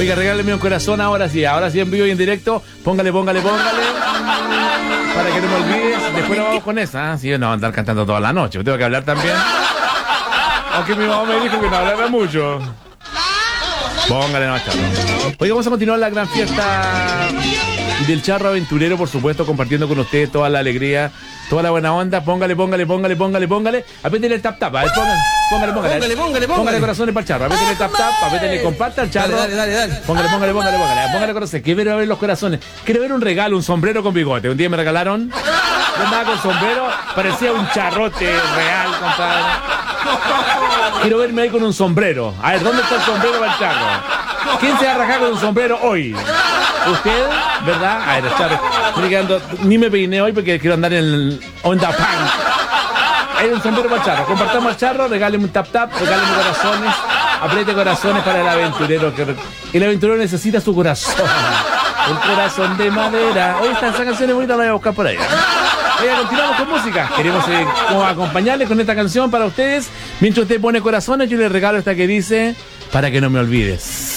Oiga, regáleme un corazón ahora sí en vivo y en directo. Póngale. Para que no me olvides. Después nos vamos con esa. Sí, no, andar cantando toda la noche. Tengo que hablar también. Aunque mi mamá me dijo que no hablara mucho. Póngale no, Charro. Oiga, vamos a continuar la gran fiesta del Charro Aventurero, por supuesto, compartiendo con ustedes toda la alegría, toda la buena onda. Póngale. Apriétele el tap. Póngale corazones para el Charro. Apriétele el tap. Apriétele comparta al Charro. Dale. Póngale corazones. Quiero ver los corazones. Quiero ver un regalo, un sombrero con bigote. Un día me regalaron. Yo andaba con sombrero, parecía un charrote real, compadre. Quiero verme ahí con un sombrero. A ver, ¿dónde está el sombrero para el Charro? ¿Quién se va a rajar con un sombrero hoy? ¿Usted? ¿Verdad? A ver, Charro. Ni me peiné hoy porque quiero andar en el onda punk. Hay un sombrero para el Charro. Compartamos al Charro, regáleme un tap, regáleme corazones. Apriete corazones para el aventurero. El aventurero necesita su corazón. Un corazón de madera. Hoy esta canción es bonita, la voy a buscar por ahí. Oiga, continuamos con música. Queremos acompañarles con esta canción para ustedes. Mientras usted pone corazones, yo les regalo esta que dice: para que no me olvides.